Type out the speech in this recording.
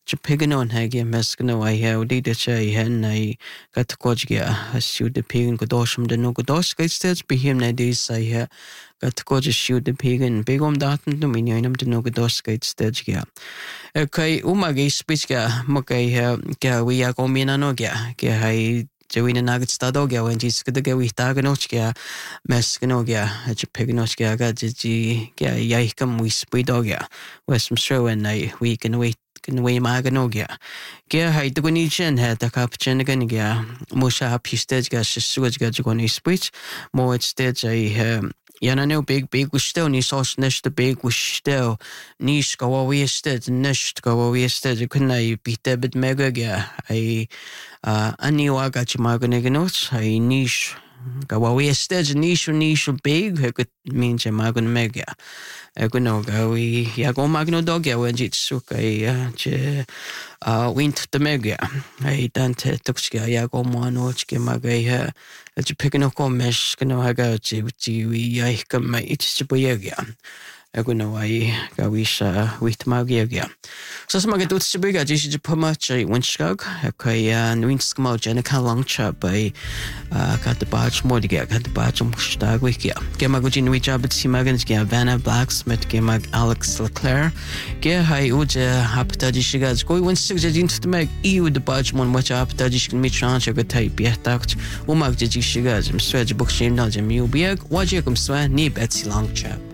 Japiganon hagi meskano I have did che hen I got kojgia shoot the pig and godosham the no godosh gates be him na days I have got to shoot the pig and big datum dominion the no godosh gates stage. Okay, umagi speechga mokai ga we are gomina nogia ge Joina nugget stadogia when Jesus could get with Daganochia, Mescanogia, a Piganochia, Gaji, Yaikam, we speedogia, Western show and we can wait. Can we maganogia? Gea hai the Gunichan had the captain again, Musha happy stage gas, sewage gajagoni speech, more at stage I Yana no big was still ni sauce nest the big was still niche go away stead nest go away stead you couldn't I beat debit mega I knew I got you maganeganots I niche go away stead niche big who could mean je magan mega I could know go we go magno dog when it's suka wint the mega I dante tuxia yago moanochke maga it's picking up on mesh can I go to I come it's to be again. I go no I go with magia. So some get to big I just put much I went skug. Okay, and wins come out Jenica long chap by got the batch more to get got the batch on stag wiki. Get my good in which job at Simagans get Vanna Blacksmith get my Alex Leclerc. Get high uja haptaji shigas go when 6 into the mag e with the batch one which haptaji can meet chance you could type yet act. Umag shigas I'm stretch book shame not a mew big. What you come swear knee Betsy long chap.